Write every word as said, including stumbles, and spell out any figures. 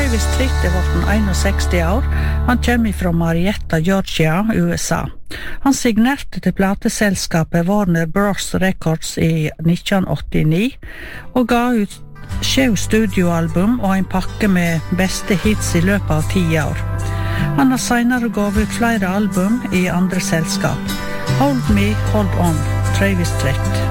Travis Tritt er vorten einogseksti år. Han kommer fra Marietta, Georgia, U S A. Han signerte til plateselskapet Warner Bros. Records i nitten åttini og ga ut sju studioalbum og en pakke med beste hits i løpet av ti år. Han har senere gav ut flere album i andre selskap. Hold Me, Hold On, Travis Tritt.